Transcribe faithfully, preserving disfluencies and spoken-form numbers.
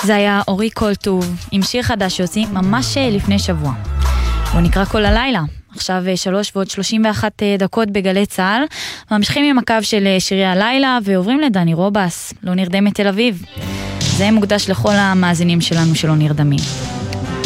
זה היה אורי קולטוב עם שיר חדש שיוצא ממש לפני שבוע. הוא נקרא כל הלילה. עכשיו שלוש ועוד שלושים ואחת דקות בגלי צהל. ממשיכים עם הקו של שירי הלילה ועוברים לדני רובס, לא נרדמת תל אביב. זה מוקדש לכל המאזינים שלנו שלא נרדמים.